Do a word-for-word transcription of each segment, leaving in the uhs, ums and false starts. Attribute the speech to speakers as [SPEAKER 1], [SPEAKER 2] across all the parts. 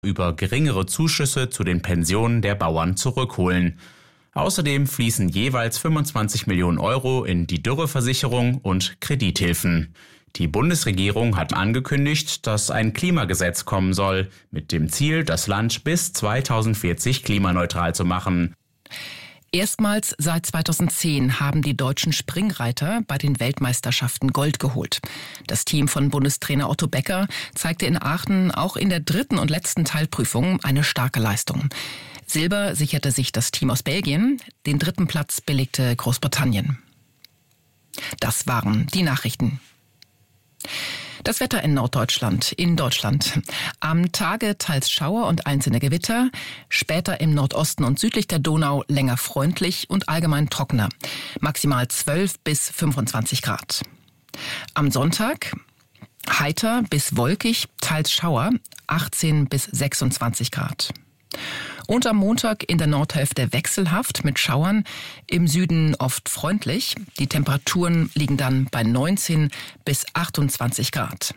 [SPEAKER 1] über geringere Zuschüsse zu den Pensionen der Bauern zurückholen. Außerdem fließen jeweils fünfundzwanzig Millionen Euro in die Dürreversicherung und Kredithilfen. Die Bundesregierung hat angekündigt, dass ein Klimagesetz kommen soll, mit dem Ziel, das Land bis zweitausendvierzig klimaneutral zu machen.
[SPEAKER 2] Erstmals seit zweitausendzehn haben die deutschen Springreiter bei den Weltmeisterschaften Gold geholt. Das Team von Bundestrainer Otto Becker zeigte in Aachen auch in der dritten und letzten Teilprüfung eine starke Leistung. Silber sicherte sich das Team aus Belgien, den dritten Platz belegte Großbritannien. Das waren die Nachrichten. Das Wetter in Norddeutschland, in Deutschland. Am Tage teils Schauer und einzelne Gewitter, später im Nordosten und südlich der Donau länger freundlich und allgemein trockener. Maximal zwölf bis fünfundzwanzig Grad. Am Sonntag heiter bis wolkig, teils Schauer, achtzehn bis sechsundzwanzig Grad. Und am Montag in der Nordhälfte wechselhaft mit Schauern, im Süden oft freundlich. Die Temperaturen liegen dann bei neunzehn bis achtundzwanzig Grad.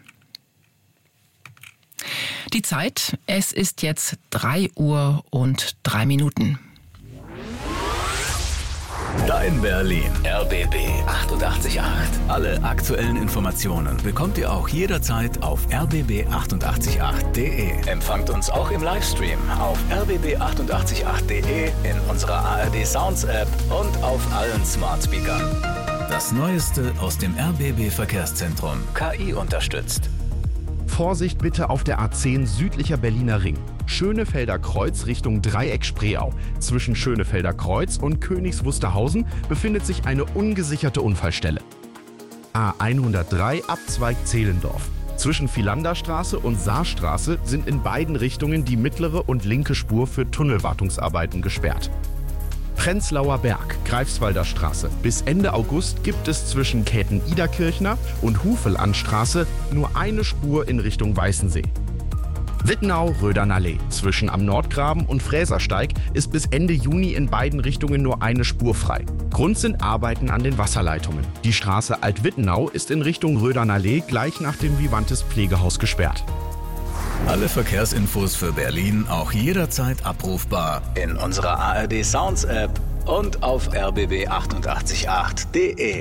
[SPEAKER 2] Die Zeit, es ist jetzt drei Uhr und drei Minuten.
[SPEAKER 3] Dein Berlin. R B B achtundachtzig Komma acht. Alle aktuellen Informationen bekommt ihr auch jederzeit auf r b b achtundachtzig Komma acht punkt d e. Empfangt uns auch im Livestream auf r b b achtundachtzig Komma acht punkt d e, in unserer A R D Sounds App und auf allen Smart Speakern. Das Neueste aus dem R B B Verkehrszentrum. K I unterstützt.
[SPEAKER 4] Vorsicht bitte auf der A zehn südlicher Berliner Ring. Schönefelder Kreuz Richtung Dreieck Spreeau. Zwischen Schönefelder Kreuz und Königs Wusterhausen befindet sich eine ungesicherte Unfallstelle. A hundertdrei Abzweig Zehlendorf. Zwischen Philanderstraße und Saarstraße sind in beiden Richtungen die mittlere und linke Spur für Tunnelwartungsarbeiten gesperrt. Prenzlauer Berg, Greifswalder Straße. Bis Ende August gibt es zwischen Käthen-Iderkirchner und Hufelandstraße nur eine Spur in Richtung Weißensee. Wittenau-Rödernallee. Zwischen am Nordgraben und Fräsersteig ist bis Ende Juni in beiden Richtungen nur eine Spur frei. Grund sind Arbeiten an den Wasserleitungen. Die Straße Alt-Wittenau ist in Richtung Rödernallee gleich nach dem Vivantes Pflegehaus gesperrt.
[SPEAKER 3] Alle Verkehrsinfos für Berlin auch jederzeit abrufbar in unserer A R D Sounds App und auf r b b achtundachtzig Komma acht punkt d e.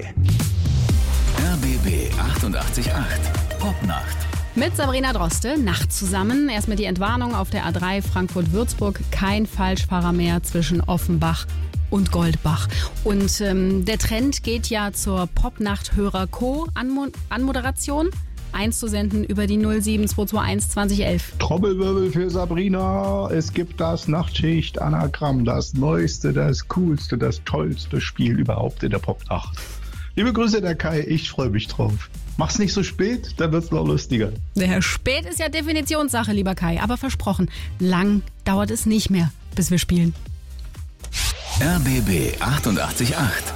[SPEAKER 3] R B B achtundachtzig Komma acht. Popnacht.
[SPEAKER 5] Mit Sabrina Droste, Nacht zusammen. Erstmal die Entwarnung auf der A drei Frankfurt-Würzburg. Kein Falschfahrer mehr zwischen Offenbach und Goldbach. Und ähm, der Trend geht ja zur Popnacht-Hörer-Co-Anmoderation. einzusenden über die null sieben zwei zwei eins zwanzig elf.
[SPEAKER 6] Trommelwirbel für Sabrina. Es gibt das Nachtschicht-Anagramm. Das neueste, das coolste, das tollste Spiel überhaupt in der Popnacht. Liebe Grüße, der Kai. Ich freue mich drauf. Mach's nicht so spät, dann wird's noch lustiger.
[SPEAKER 5] Der spät ist ja Definitionssache, lieber Kai. Aber versprochen, lang dauert es nicht mehr, bis wir spielen.
[SPEAKER 3] R B B achtundachtzig Komma acht.